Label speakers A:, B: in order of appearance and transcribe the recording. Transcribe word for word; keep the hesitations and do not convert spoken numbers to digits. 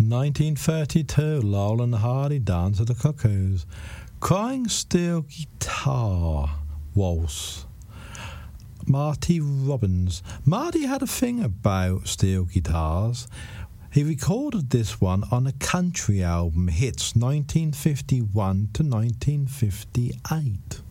A: nineteen thirty-two, Laurel and Hardy, Dance of the Cuckoos. Crying Steel Guitar Waltz, Marty Robbins. Marty had a thing about steel guitars. He recorded this one on a country album, Hits nineteen fifty-one to nineteen fifty-eight.